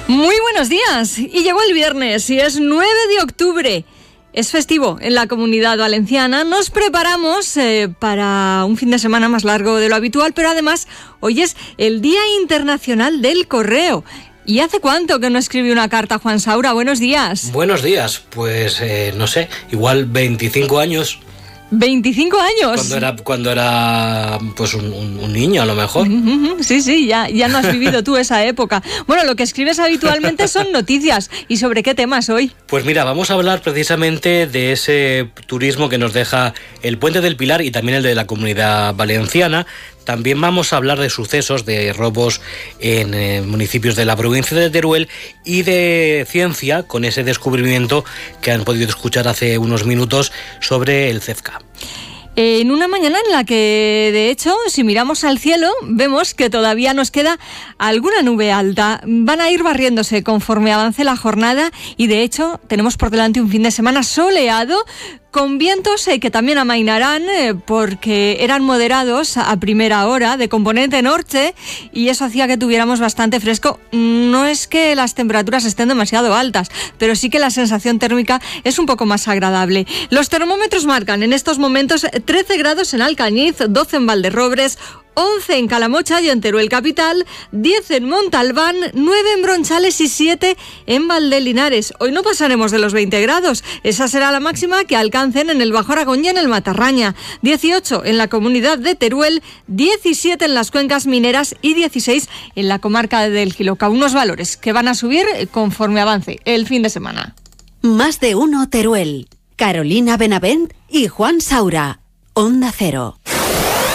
Muy buenos días. Y llegó el viernes y es 9 de octubre. Es festivo en la Comunidad Valenciana. Nos preparamos para un fin de semana más largo de lo habitual, pero además hoy es el Día Internacional del Correo. ¿Y hace cuánto que no escribí una carta, Juan Saura? Buenos días. Buenos días. Pues no sé, igual 25 años. 25 años. Cuando era pues un niño, a lo mejor. Sí, ya no has vivido tú esa época. Bueno, lo que escribes habitualmente son noticias. ¿Y sobre qué temas hoy? Pues mira, vamos a hablar precisamente de ese turismo que nos deja el Puente del Pilar y también el de la Comunidad Valenciana. También vamos a hablar de sucesos, de robos en municipios de la provincia de Teruel y de ciencia, con ese descubrimiento que han podido escuchar hace unos minutos sobre el Cefca. En una mañana en la que, de hecho, si miramos al cielo, vemos que todavía nos queda alguna nube alta. Van a ir barriéndose conforme avance la jornada y, de hecho, tenemos por delante un fin de semana soleado, con vientos que también amainarán porque eran moderados a primera hora, de componente norte, y eso hacía que tuviéramos bastante fresco. No es que las temperaturas estén demasiado altas, pero sí que la sensación térmica es un poco más agradable. Los termómetros marcan en estos momentos 13 grados en Alcañiz, 12 en Valderrobres, 11 en Calamocha y en Teruel capital, 10 en Montalbán, 9 en Bronchales y 7 en Valdelinares. Hoy no pasaremos de los 20 grados. Esa será la máxima que alcancen en el Bajo Aragón y en el Matarraña. 18 en la comunidad de Teruel, 17 en las cuencas mineras y 16 en la comarca del Giloca. Unos valores que van a subir conforme avance el fin de semana. Más de uno Teruel. Carolina Benavent y Juan Saura. Onda Cero.